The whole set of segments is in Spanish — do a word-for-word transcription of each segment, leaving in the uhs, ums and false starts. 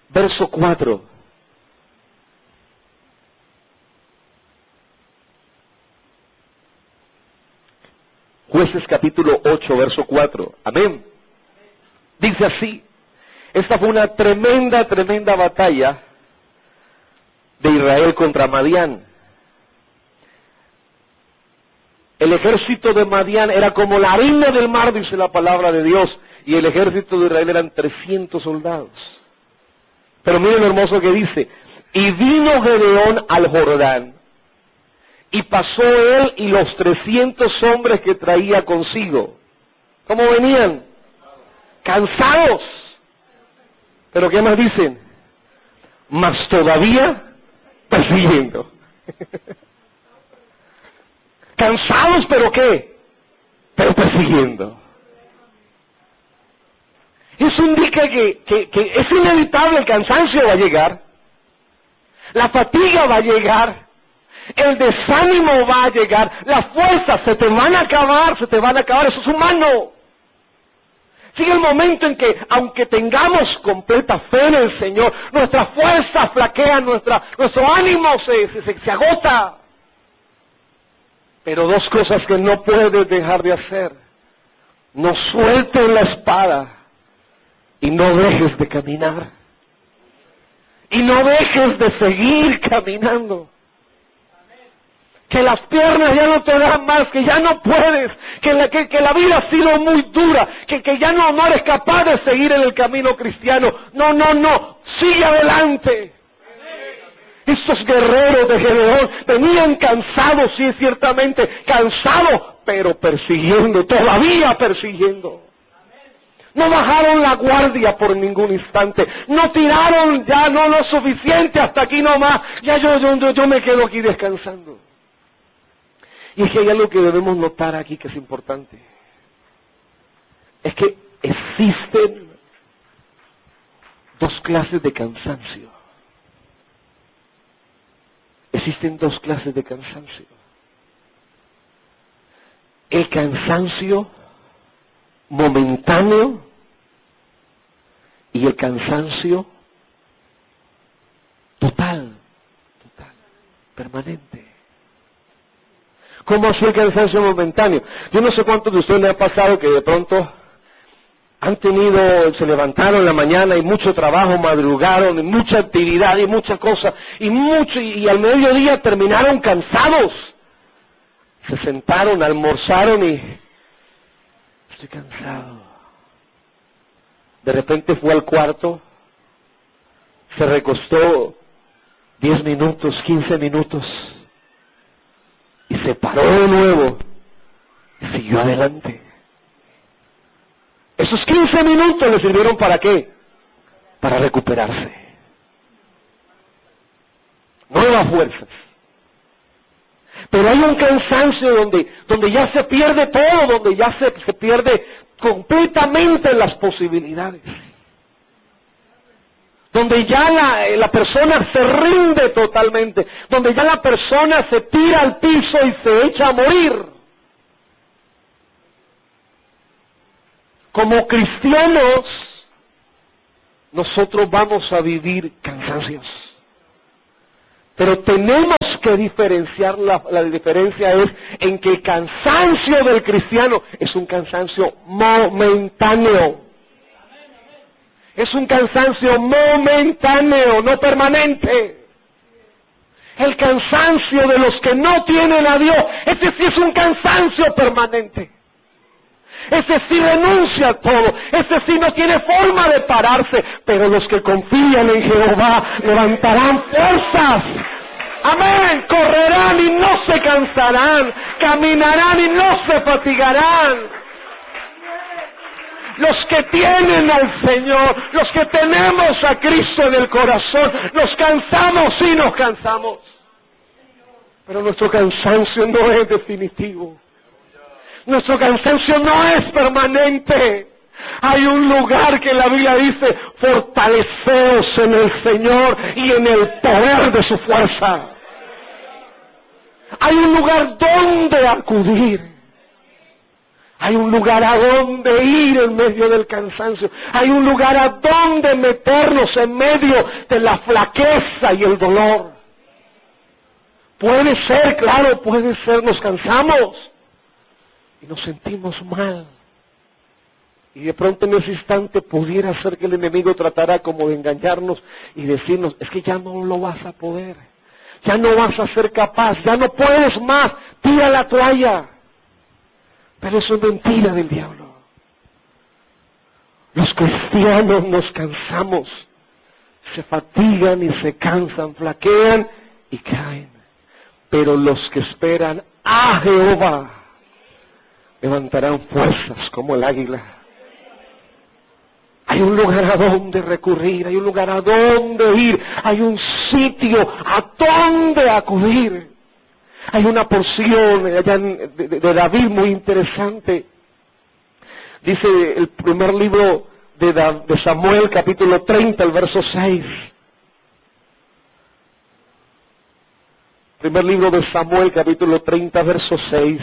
verso cuatro. Jueces capítulo ocho, verso cuatro. Amén. Dice así. Esta fue una tremenda, tremenda batalla de Israel contra Madián. El ejército de Madián era como la arena del mar, dice la palabra de Dios, y el ejército de Israel eran trescientos soldados. Pero miren lo hermoso que dice, y vino Gedeón al Jordán, y pasó él y los trescientos hombres que traía consigo. ¿Cómo venían? Cansados. Pero ¿qué más dicen? Mas todavía persiguiendo. Cansados, pero ¿qué? Pero persiguiendo. Eso indica que, que, que es inevitable, el cansancio va a llegar, la fatiga va a llegar, el desánimo va a llegar, las fuerzas se te van a acabar, se te van a acabar, eso es humano. Sigue el momento en que, aunque tengamos completa fe en el Señor, nuestras fuerzas flaquean, nuestra, nuestro ánimo se, se, se, se agota. Pero dos cosas que no puedes dejar de hacer. No sueltes la espada y no dejes de caminar. Y no dejes de seguir caminando. Que las piernas ya no te dan más, que ya no puedes, que la, que, que la vida ha sido muy dura, que, que ya no, no eres capaz de seguir en el camino cristiano. No, no, no, sigue adelante. Estos guerreros de Gedeón venían cansados, sí, ciertamente, cansados, pero persiguiendo, todavía persiguiendo. No bajaron la guardia por ningún instante, no tiraron ya, no lo suficiente, hasta aquí nomás, ya yo, yo, yo me quedo aquí descansando. Y es que hay algo que debemos notar aquí que es importante. Es que existen dos clases de cansancio. Existen dos clases de cansancio. El cansancio momentáneo y el cansancio total, total, permanente. ¿Cómo así el cansancio momentáneo? Yo no sé cuántos de ustedes les ha pasado que de pronto han tenido, se levantaron en la mañana y mucho trabajo, madrugaron, y mucha actividad y muchas cosas, y mucho, y, y al mediodía terminaron cansados. Se sentaron, almorzaron y estoy cansado. De repente fue al cuarto, se recostó diez minutos, quince minutos, y se paró de nuevo y siguió adelante. Esos quince minutos le sirvieron ¿para qué? Para recuperarse. Nuevas fuerzas. Pero hay un cansancio donde, donde ya se pierde todo, donde ya se, se pierde completamente las posibilidades. Donde ya la, la persona se rinde totalmente, donde ya la persona se tira al piso y se echa a morir. Como cristianos, nosotros vamos a vivir cansancios. Pero tenemos que diferenciar, la, la diferencia es en que el cansancio del cristiano es un cansancio momentáneo. Es un cansancio momentáneo, no permanente. El cansancio de los que no tienen a Dios, ese sí es un cansancio permanente. Ese sí renuncia a todo, ese sí no tiene forma de pararse, pero los que confían en Jehová levantarán fuerzas. Amén, correrán y no se cansarán, caminarán y no se fatigarán. Los que tienen al Señor, los que tenemos a Cristo en el corazón, nos cansamos y nos cansamos. Pero nuestro cansancio no es definitivo. Nuestro cansancio no es permanente. Hay un lugar que la Biblia dice, fortaleceos en el Señor y en el poder de su fuerza. Hay un lugar donde acudir. Hay un lugar a donde ir en medio del cansancio. Hay un lugar a donde meternos en medio de la flaqueza y el dolor. Puede ser, claro, puede ser, nos cansamos y nos sentimos mal. Y de pronto en ese instante pudiera ser que el enemigo tratara como de engañarnos y decirnos, es que ya no lo vas a poder, ya no vas a ser capaz, ya no puedes más, tira la toalla. Pero eso es mentira del diablo. Los cristianos nos cansamos, se fatigan y se cansan, flaquean y caen. Pero los que esperan a Jehová levantarán fuerzas como el águila. Hay un lugar a donde recurrir, hay un lugar a donde ir, hay un sitio a donde acudir. Hay una porción allá en, de, de David muy interesante. Dice el primer libro de, de Samuel, capítulo treinta, el verso seis. Primer libro de Samuel, capítulo treinta, verso seis.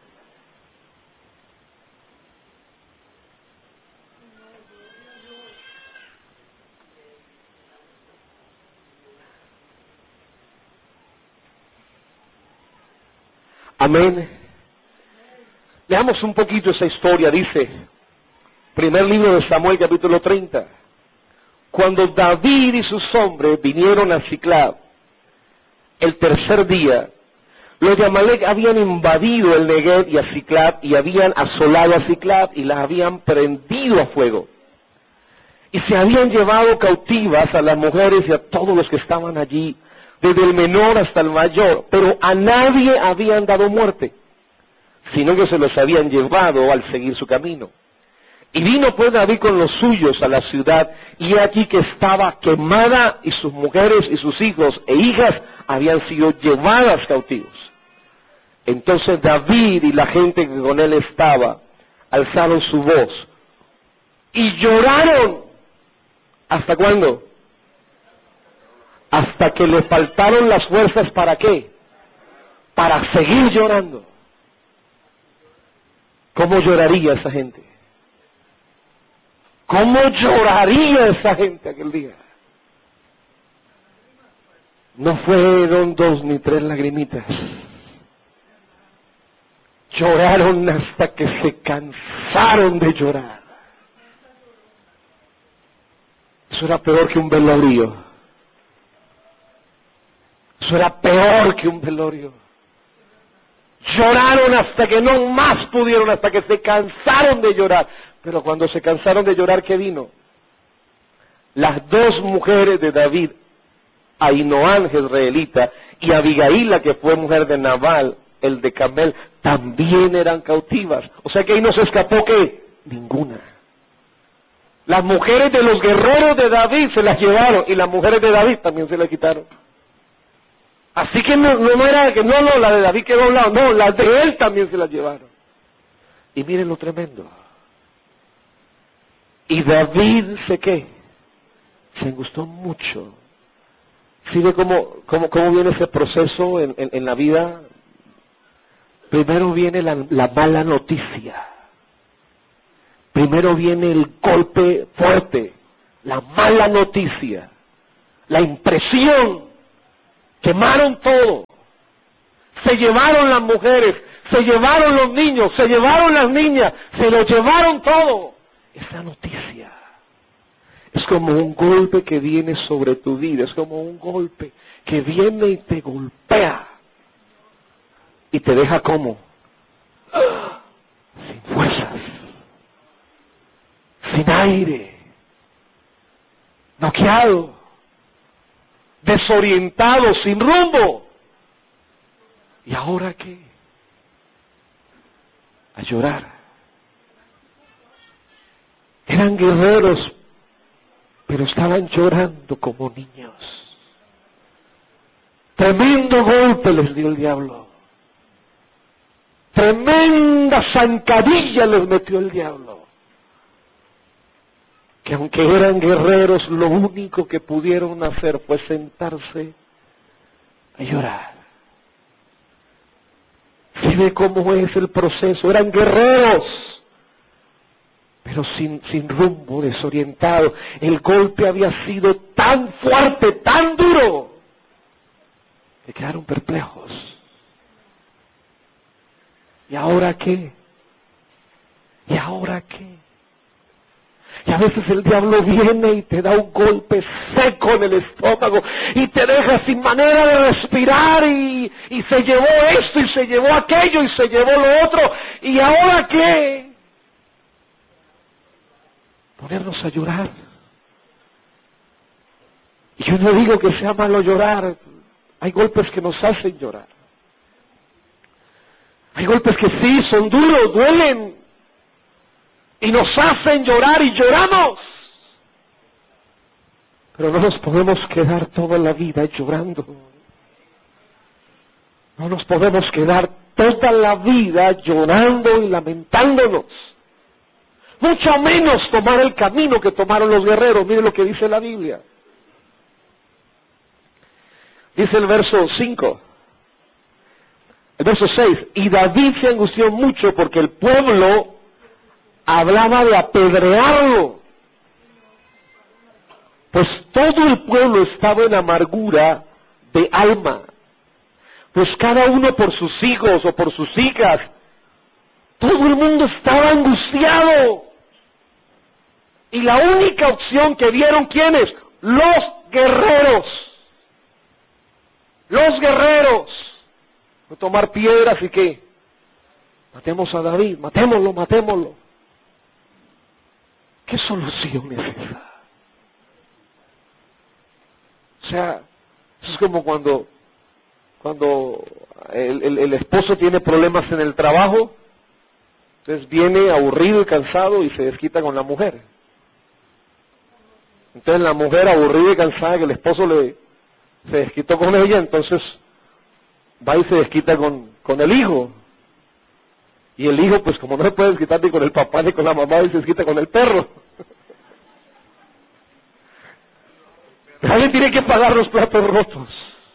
Amén. Leamos un poquito esa historia, dice, primer libro de Samuel, capítulo treinta. Cuando David y sus hombres vinieron a Siclag, el tercer día, los de Amalec habían invadido el Negev y a Siclag, y habían asolado a Siclag, y las habían prendido a fuego. Y se habían llevado cautivas a las mujeres y a todos los que estaban allí, desde el menor hasta el mayor, pero a nadie habían dado muerte, sino que se los habían llevado al seguir su camino. Y vino pues David con los suyos a la ciudad, y he aquí que estaba quemada, y sus mujeres y sus hijos e hijas habían sido llevadas cautivos. Entonces David y la gente que con él estaba, alzaron su voz, y lloraron. ¿Hasta cuándo? Hasta que le faltaron las fuerzas, ¿para qué? Para seguir llorando. ¿Cómo lloraría esa gente? ¿Cómo lloraría esa gente aquel día? No fueron dos ni tres lagrimitas. Lloraron hasta que se cansaron de llorar. Eso era peor que un velorio. Eso era peor que un velorio. Lloraron hasta que no más pudieron, hasta que se cansaron de llorar. Pero cuando se cansaron de llorar, ¿qué vino? Las dos mujeres de David, Ahinoam jezreelita y Abigail, la que fue mujer de Nabal, el de Carmel, también eran cautivas. O sea que ahí no se escapó, ¿qué? Ninguna. Las mujeres de los guerreros de David se las llevaron, y las mujeres de David también se las quitaron. Así que no, no era que no, no, la de David quedó a un lado, no, las de él también se las llevaron. Y miren lo tremendo. Y David, ¿sé qué? Se angustió mucho. ¿Sí ve cómo, cómo, cómo viene ese proceso en, en, en la vida? Primero viene la, la mala noticia. Primero viene el golpe fuerte, la mala noticia, la impresión. Quemaron todo, se llevaron las mujeres, se llevaron los niños, se llevaron las niñas, se lo llevaron todo. Esa noticia es como un golpe que viene sobre tu vida, es como un golpe que viene y te golpea y te deja como sin fuerzas, sin aire, noqueado, desorientado, sin rumbo. ¿Y ahora qué? A llorar. Eran guerreros, pero estaban llorando como niños. Tremendo golpe les dio el diablo. Tremenda zancadilla les metió el diablo. Que aunque eran guerreros, lo único que pudieron hacer fue sentarse a llorar. ¿Sí ve cómo es el proceso? Eran guerreros, pero sin, sin rumbo, desorientado. El golpe había sido tan fuerte, tan duro, que quedaron perplejos. ¿Y ahora qué? ¿Y ahora qué? Y a veces el diablo viene y te da un golpe seco en el estómago y te deja sin manera de respirar y, y se llevó esto y se llevó aquello y se llevó lo otro. ¿Y ahora qué? Ponernos a llorar. Y yo no digo que sea malo llorar. Hay golpes que nos hacen llorar. Hay golpes que sí, son duros, duelen. Y nos hacen llorar y lloramos. Pero no nos podemos quedar toda la vida llorando. No nos podemos quedar toda la vida llorando y lamentándonos. Mucho menos tomar el camino que tomaron los guerreros. Miren lo que dice la Biblia. Dice el verso cinco. El verso seis. Y David se angustió mucho porque el pueblo hablaba de apedrearlo, pues todo el pueblo estaba en amargura de alma, pues cada uno por sus hijos o por sus hijas, todo el mundo estaba angustiado, y la única opción que vieron, ¿quiénes? Los guerreros, los guerreros, no tomar piedras y qué, matemos a David, matémoslo, matémoslo. ¿Qué solución es esa? O sea, eso es como cuando, cuando el, el, el esposo tiene problemas en el trabajo, entonces viene aburrido y cansado y se desquita con la mujer. Entonces la mujer aburrida y cansada que el esposo le se desquitó con ella, entonces va y se desquita con, con el hijo. Y el hijo, pues como no se puede desquitar ni con el papá ni con la mamá, y se desquita con el perro. Alguien tiene que pagar los platos rotos.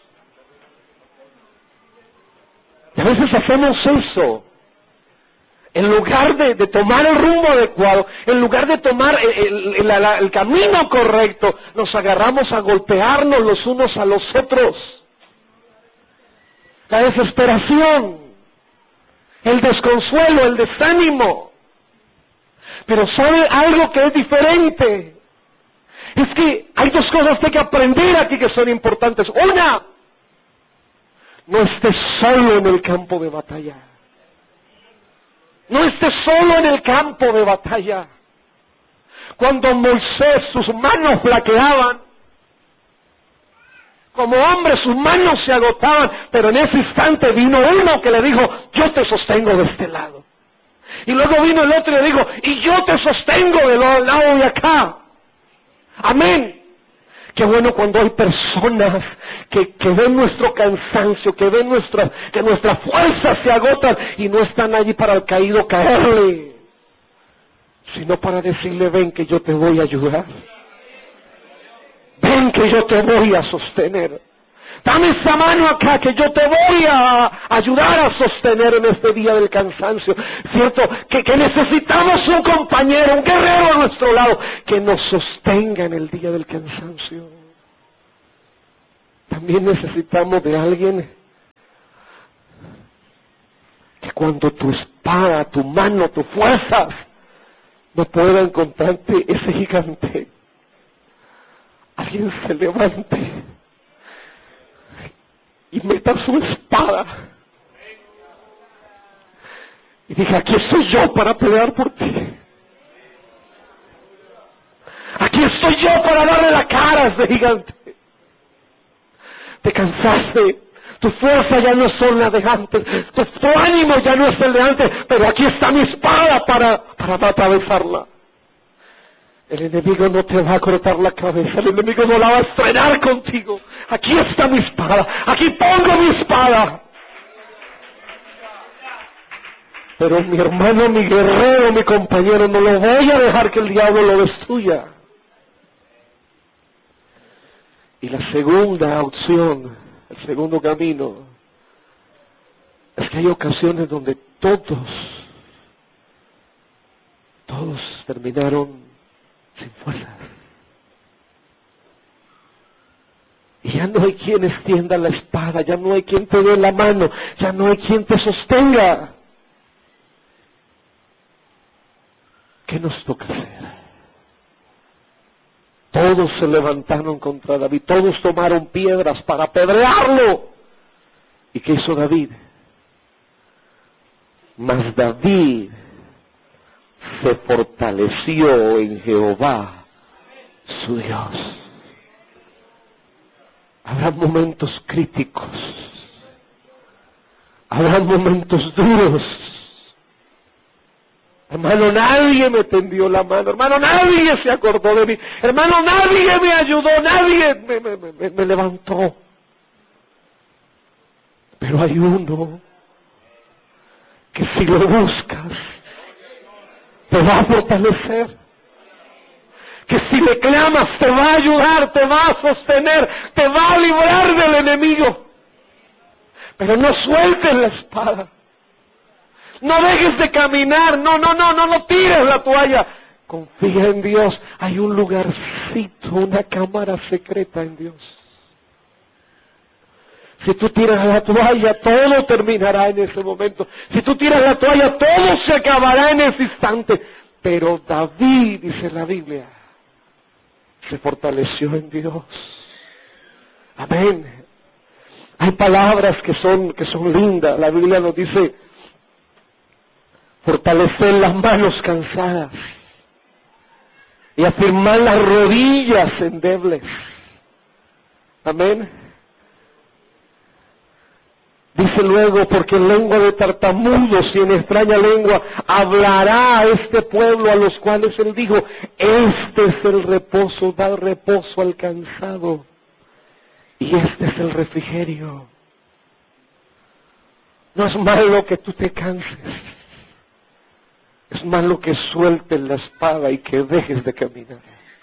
Y a veces hacemos eso. En lugar de, de tomar el rumbo adecuado, en lugar de tomar el, el, el, el camino correcto, nos agarramos a golpearnos los unos a los otros. La desesperación, el desconsuelo, el desánimo. Pero ¿sabe algo que es diferente? Es que hay dos cosas que hay que aprender aquí que son importantes. Una, no estés solo en el campo de batalla. No estés solo en el campo de batalla. Cuando Moisés, sus manos flaqueaban, como hombre sus manos se agotaban, pero en ese instante vino uno que le dijo, yo te sostengo de este lado. Y luego vino el otro y le dijo, y yo te sostengo del lado de acá. Amén. Qué bueno cuando hay personas que, que ven nuestro cansancio, que ven nuestra, que nuestra fuerza se agotan y no están allí para el caído caerle, sino para decirle, ven que yo te voy a ayudar. Ven que yo te voy a sostener. Dame esa mano acá que yo te voy a ayudar a sostener en este día del cansancio. Cierto, que, que necesitamos un compañero, un guerrero a nuestro lado, que nos sostenga en el día del cansancio. También necesitamos de alguien que cuando tu espada, tu mano, tus fuerzas no puedan encontrarte ese gigante, alguien se levante y meta su espada y diga, aquí estoy yo para pelear por ti. Aquí estoy yo para darle la cara a ese gigante. Te cansaste, tu fuerza ya no son las de antes, tu, tu ánimo ya no es el de antes, pero aquí está mi espada para, para atravesarla. El enemigo no te va a cortar la cabeza, el enemigo no la va a estrenar contigo. Aquí está mi espada, aquí pongo mi espada. Pero mi hermano, mi guerrero, mi compañero, no lo voy a dejar que el diablo lo destruya. Y la segunda opción, el segundo camino, es que hay ocasiones donde todos, todos terminaron sin fuerzas. Y ya no hay quien extienda la espada, ya no hay quien te dé la mano, ya no hay quien te sostenga. ¿Qué nos toca hacer? Todos se levantaron contra David, todos tomaron piedras para apedrearlo. ¿Y qué hizo David? Mas David se fortaleció en Jehová, su Dios. Habrá momentos críticos, habrá momentos duros. Hermano, nadie me tendió la mano, hermano, nadie se acordó de mí, hermano, nadie me ayudó, nadie me, me, me, me levantó. Pero hay uno que si lo buscas, te va a fortalecer. Que si le clamas, te va a ayudar, te va a sostener, te va a librar del enemigo. Pero no sueltes la espada. No dejes de caminar, no, no, no, no, no tires la toalla. Confía en Dios. Hay un lugarcito, una cámara secreta en Dios. Si tú tiras la toalla, todo terminará en ese momento. Si tú tiras la toalla, todo se acabará en ese instante. Pero David, dice la Biblia, se fortaleció en Dios. Amén. Hay palabras que son, que son lindas. La Biblia nos dice, fortalecer las manos cansadas y afirmar las rodillas endebles. Amén. Dice luego, porque en lengua de tartamudos y en extraña lengua hablará a este pueblo, a los cuales él dijo, este es el reposo, da reposo al cansado, y este es el refrigerio. No es malo que tú te canses, es malo que sueltes la espada y que dejes de caminar.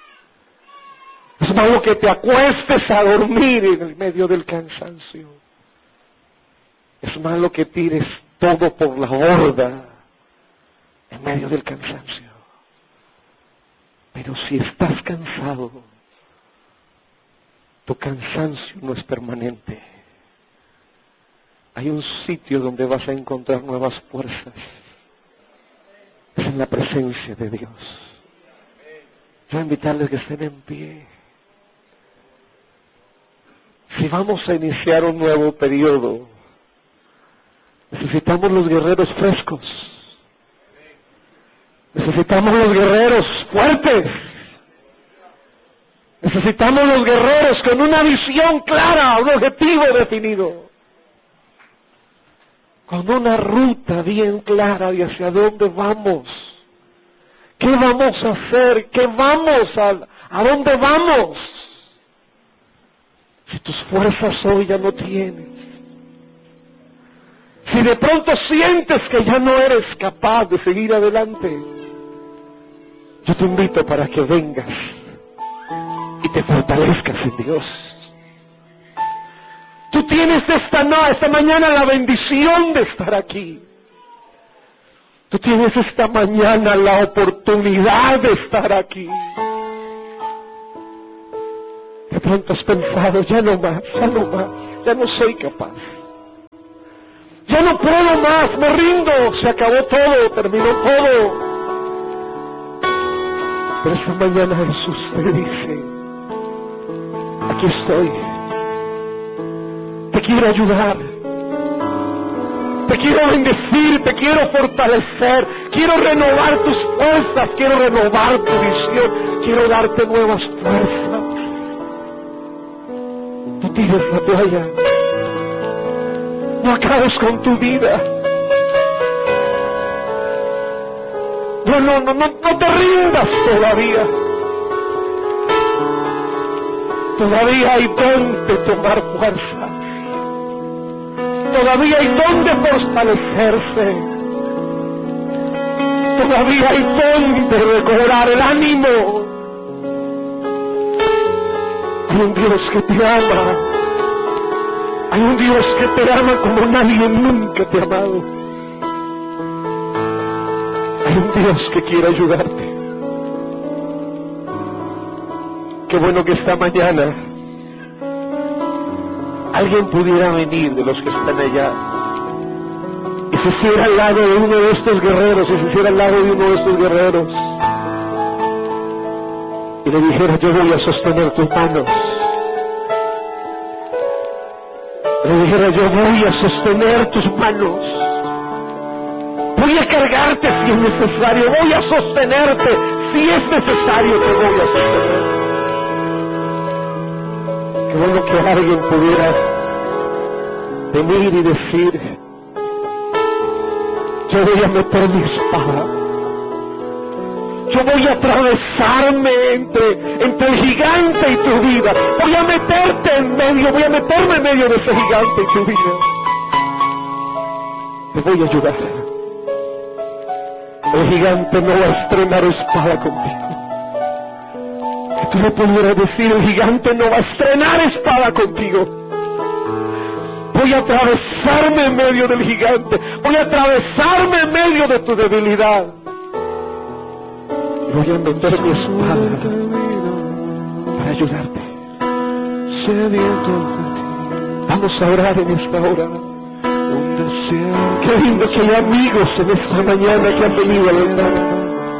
Es malo que te acuestes a dormir en el medio del cansancio. Es malo que tires todo por la borda en medio del cansancio. Pero si estás cansado, tu cansancio no es permanente. Hay un sitio donde vas a encontrar nuevas fuerzas. Es en la presencia de Dios. Yo voy a invitarles que estén en pie. Si vamos a iniciar un nuevo periodo, necesitamos los guerreros frescos. Necesitamos los guerreros fuertes. Necesitamos los guerreros con una visión clara, un objetivo definido. Con una ruta bien clara de hacia dónde vamos. ¿Qué vamos a hacer? ¿Qué vamos a, a dónde vamos? Si tus fuerzas hoy ya no tienes, si de pronto sientes que ya no eres capaz de seguir adelante, yo te invito para que vengas y te fortalezcas en Dios. Tú tienes esta, no, esta mañana la bendición de estar aquí. Tú tienes esta mañana la oportunidad de estar aquí. De pronto has pensado, ya no más, ya no más, ya no soy capaz. Ya no puedo más, me rindo, se acabó todo, terminó todo. Pero esta mañana Jesús te dice, aquí estoy, te quiero ayudar, te quiero bendecir, te quiero fortalecer, quiero renovar tus fuerzas, quiero renovar tu visión, quiero darte nuevas fuerzas. Tú tienes la toalla. No acabes con tu vida. No, no, no, no, no te rindas todavía. Todavía hay donde tomar fuerza. Todavía hay donde fortalecerse. Todavía hay donde recobrar el ánimo. Hay un Dios que te ama. Hay un Dios que te ama como nadie nunca te ha amado. Hay un Dios que quiere ayudarte. Qué bueno que esta mañana alguien pudiera venir de los que están allá y se hiciera al lado de uno de estos guerreros, y se hiciera al lado de uno de estos guerreros y le dijera: yo voy a sostener tus manos. Le dijera: yo voy a sostener tus manos. Voy a cargarte si es necesario. Voy a sostenerte si es necesario. Te voy a sostener. Qué bueno que alguien pudiera venir y decir: yo voy a meter mi espada. Yo voy a atravesarme entre, entre el gigante y tu vida. Voy a meterte en medio, voy a meterme en medio de ese gigante y tu vida. Te voy a ayudar. El gigante no va a estrenar espada contigo. Que tú le pudieras decir: el gigante no va a estrenar espada contigo. Voy a atravesarme en medio del gigante. Voy a atravesarme en medio de tu debilidad. Voy a meter mi espada para ayudarte. Vamos a orar en esta hora. Qué lindo que hay amigos en esta mañana que han venido al altar.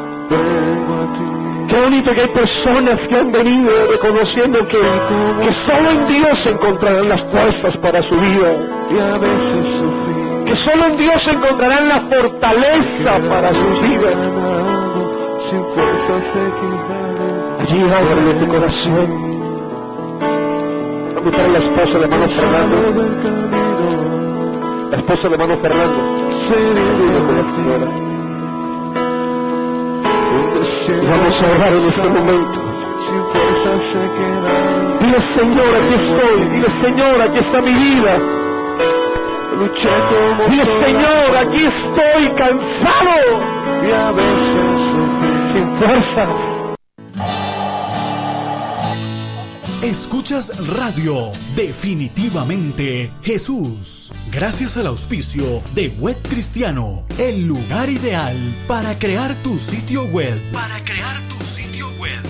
Qué bonito que hay personas que han venido reconociendo que, que solo en Dios encontrarán las fuerzas para su vida. Que solo en Dios encontrarán la fortaleza para sus vidas. Allí ábrele tu corazón. Vamos a invitar a la esposa de hermano Fernando. La esposa de hermano Fernando. Y vamos a orar en este momento. Dile: Señor, aquí estoy. Dile: Señor, aquí está mi vida. Dile: Señor, aquí estoy cansado y a veces sin fuerzas. Escuchas Radio Definitivamente Jesús, gracias al auspicio de Web Cristiano, el lugar ideal para crear tu sitio web. Para crear tu sitio web.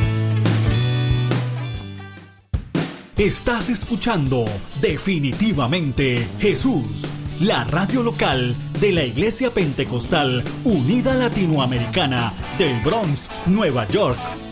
Estás escuchando Definitivamente Jesús, la radio local de la Iglesia Pentecostal Unida Latinoamericana del Bronx, Nueva York,